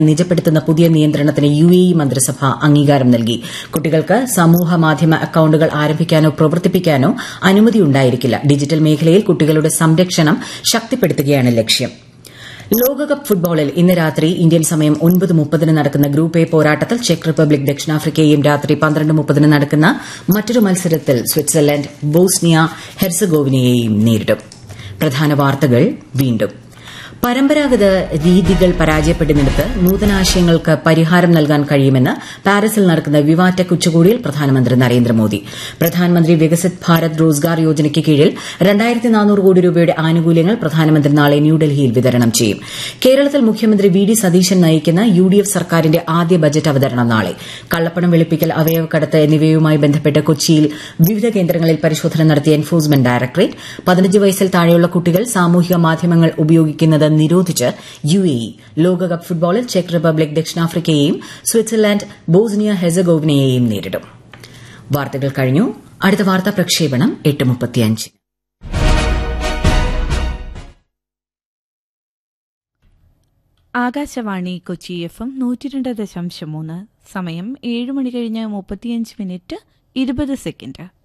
നിജപ്പെടുത്തുന്ന പുതിയ നിയന്ത്രണത്തിന് UAE മന്ത്രിസഭ അംഗീകാരം നൽകി. കുട്ടികൾക്ക് സമൂഹമാധ്യമ അക്കൌണ്ടുകൾ ആരംഭിക്കാനോ പ്രവർത്തിപ്പിക്കാനോ അനുമതിയുണ്ടായിരിക്കില്ല. ഡിജിറ്റൽ മേഖലയിൽ കുട്ടികളുടെ സംരക്ഷണം ശക്തിപ്പെടുത്തുകയാണ് ലക്ഷ്യം. ലോകകപ്പ് ഫുട്ബോളിൽ ഇന്ന് രാത്രി ഇന്ത്യൻ സമയം 9:30 നടക്കുന്ന ഗ്രൂപ്പ് എ പോരാട്ടത്തിൽ ചെക്ക് റിപ്പബ്ലിക് ദക്ഷിണാഫ്രിക്കയെയും, രാത്രി 12:30 നടക്കുന്ന മറ്റൊരു മത്സരത്തിൽ സ്വിറ്റ്സർലൻഡ് ബോസ്നിയ ഹെർസഗോവിനയെയും നേരിടും. പ്രധാന വാർത്തകൾ വീണ്ടും. പരമ്പരാഗത രീതികൾ പരാജയപ്പെടുന്നിടത്ത് നൂതനാശയങ്ങൾക്ക് പരിഹാരം നൽകാൻ കഴിയുമെന്ന് പാരീസിൽ നടക്കുന്ന വിവാടെക് ഉച്ചകോടിയിൽ പ്രധാനമന്ത്രി നരേന്ദ്രമോദി. പ്രധാനമന്ത്രി വികസിത് ഭാരത് റോസ്ഗാർ യോജനയ്ക്ക് കീഴിൽ 2400 കോടി രൂപയുടെ ആനുകൂല്യങ്ങൾ പ്രധാനമന്ത്രി നാളെ ന്യൂഡൽഹിയിൽ വിതരണം ചെയ്യും. കേരളത്തിൽ മുഖ്യമന്ത്രി വി ഡി സതീശൻ നയിക്കുന്ന UDF സർക്കാരിന്റെ ആദ്യ ബജറ്റ് അവതരണം നാളെ. കള്ളപ്പണം വെളുപ്പിക്കൽ, അവയവക്കടത്ത് എന്നിവയുമായി ബന്ധപ്പെട്ട് കൊച്ചിയിൽ വിവിധ കേന്ദ്രങ്ങളിൽ പരിശോധന നടത്തിയ എൻഫോഴ്സ്മെന്റ് ഡയറക്ടറേറ്റ്. 15 വയസ്സിൽ താഴെയുള്ള കുട്ടികൾ സാമൂഹിക മാധ്യമങ്ങൾ ഉപയോഗിക്കുന്നത് നിരോധിച്ച് UAE. ലോകകപ്പ് ഫുട്ബോളിൽ ചെക്ക് റിപ്പബ്ലിക് ദക്ഷിണാഫ്രിക്കയെയും, സ്വിറ്റ്സർലൻഡ് ബോസ്നിയ ഹെർസഗോവിനയെയും നേരിടും. വാർത്തകൾ കഴിഞ്ഞു. അടുത്ത വാർത്താ പ്രക്ഷേപണം 8:35. ആകാശവാണി കൊച്ചി FM 102.3. സമയം 7 മണി കഴിഞ്ഞ് 35 മിനിറ്റ് 20 സെക്കൻഡ്.